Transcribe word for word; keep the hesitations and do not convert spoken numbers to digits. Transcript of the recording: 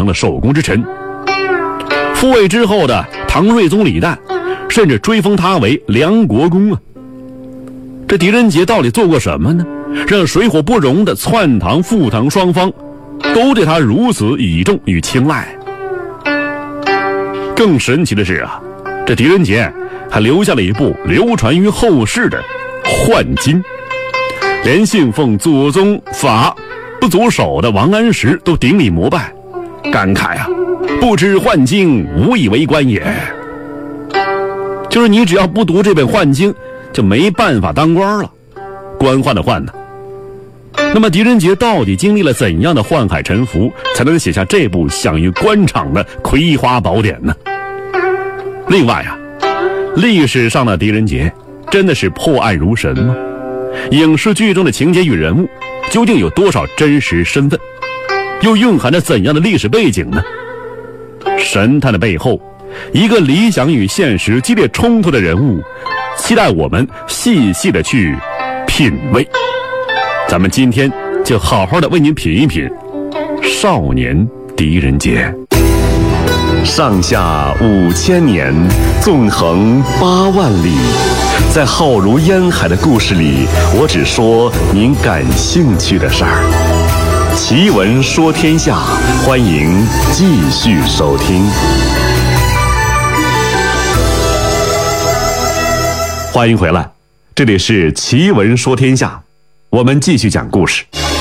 成了寿宫之臣。复位之后的唐睿宗李旦甚至追封他为梁国公啊。这狄仁杰到底做过什么呢，让水火不容的篡唐复唐双方都对他如此倚重与青睐？更神奇的是啊，这狄仁杰还留下了一部流传于后世的幻经，连信奉祖宗法不足守的王安石都顶礼膜拜，感慨啊，不知幻经，无以为官也。就是你只要不读这本幻经，就没办法当官了，官宦的宦呢。那么狄仁杰到底经历了怎样的宦海沉浮，才能写下这部享誉官场的葵花宝典呢？另外啊，历史上的狄仁杰真的是破案如神吗？影视剧中的情节与人物究竟有多少真实身份，又蕴含着怎样的历史背景呢？神探的背后，一个理想与现实激烈冲突的人物，期待我们细细的去品味。咱们今天就好好的为您品一品少年狄仁杰。 上下五千年，纵横八万里，在浩如烟海的故事里，我只说您感兴趣的事儿。奇闻说天下，欢迎继续收听。欢迎回来，这里是奇闻说天下，我们继续讲故事。